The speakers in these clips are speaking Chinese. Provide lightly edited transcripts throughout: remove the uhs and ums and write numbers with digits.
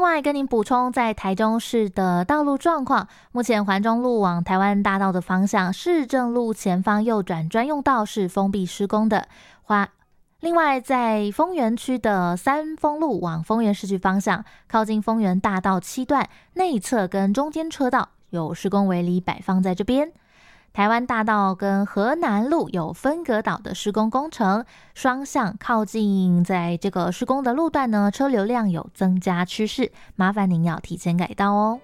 外跟您补充，在台中市的道路状况，目前环中路往台湾大道的方向，市政路前方右转专用道是封闭施工的。另外在丰原区的三丰路往丰原市区方向，靠近丰原大道7段内侧跟中间车道有施工围篱摆放在这边。台湾大道跟河南路有分隔岛的施工工程，双向靠近在这个施工的路段呢，车流量有增加趋势，麻烦您要提前改道哦。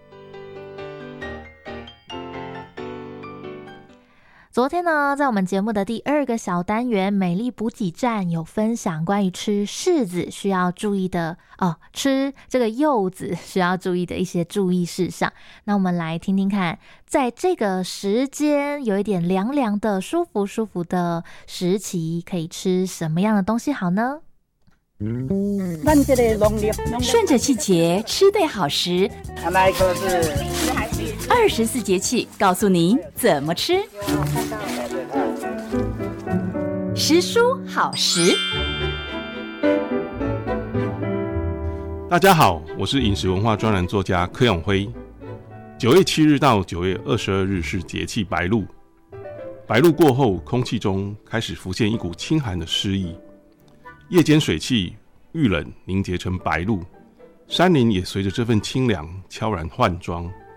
昨天呢，在我们节目的第2个小单元美丽补给站有分享关于吃柿子需要注意的吃这个柚子需要注意的一些注意事项。那我们来听听看，在这个时间有一点凉凉的舒服的时期，可以吃什么样的东西好呢？ 顺着季节吃对好食，24节气告诉您怎么吃。食蔬好食。 大家好，我是饮食文化专栏作家柯永辉。9月7日到9月22日是节气白露。白露过后，空气中开始浮现一股清寒的湿意，夜间水汽遇冷凝结成白露，山林也随着这份清凉悄然换装。